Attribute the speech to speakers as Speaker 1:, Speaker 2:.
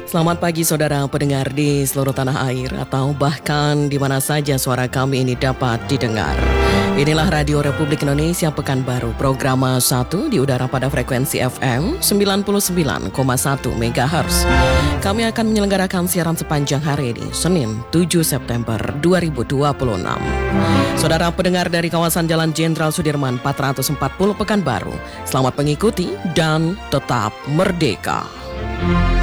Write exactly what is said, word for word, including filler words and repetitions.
Speaker 1: Selamat pagi saudara pendengar di seluruh tanah air atau bahkan di mana saja suara kami ini dapat didengar. Inilah Radio Republik Indonesia Pekanbaru, program satu di udara pada frekuensi F M sembilan puluh sembilan koma satu megahertz. Kami akan menyelenggarakan siaran sepanjang hari ini, Senin tujuh September dua ribu dua puluh enam. Saudara pendengar dari kawasan Jalan Jenderal Sudirman empat ratus empat puluh Pekanbaru, selamat mengikuti dan tetap merdeka.